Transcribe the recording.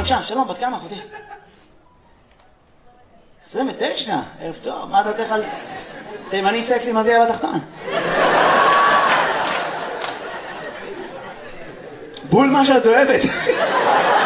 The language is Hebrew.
בבקשה, שלום, בת כמה אחותי? 29, ערב טוב, מה דעתך על תימני סקסי, מה זה יהיה בתחתון? בול מה שאת אוהבת.